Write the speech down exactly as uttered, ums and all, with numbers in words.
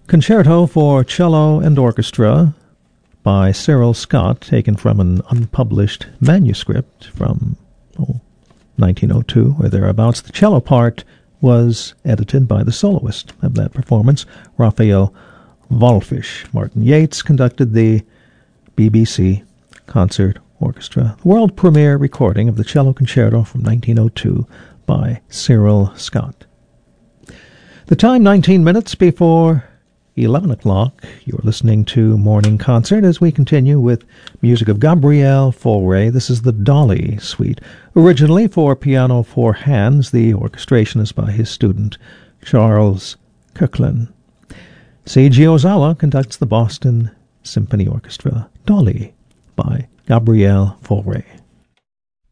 Concerto for Cello and Orchestra by Cyril Scott, taken from an unpublished manuscript from oh, nineteen oh two or thereabouts. The cello part was edited by the soloist of that performance, Raphael Wallfisch. Martin Yates conducted the B B C Concert Orchestra. The world premiere recording of the cello concerto from nineteen oh two by Cyril Scott. The time, nineteen minutes before eleven o'clock. You're listening to Morning Concert as we continue with music of Gabriel Fauré. This is the Dolly Suite. Originally for piano four hands, the orchestration is by his student Charles Kirkland. Seiji Ozawa conducts the Boston Symphony Orchestra. Dolly by Gabriel Fauré.